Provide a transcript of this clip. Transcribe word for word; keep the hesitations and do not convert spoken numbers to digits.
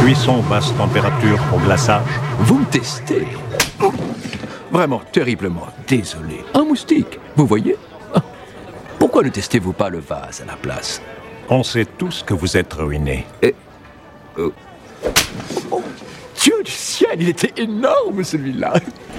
Cuisson basse température pour glaçage. Vous me testez. Vraiment terriblement désolé. Un moustique, vous voyez? Pourquoi ne testez-vous pas le vase à la place? On sait tous que vous êtes ruinés. Et... Euh... Oh, Dieu du ciel, il était énorme celui-là.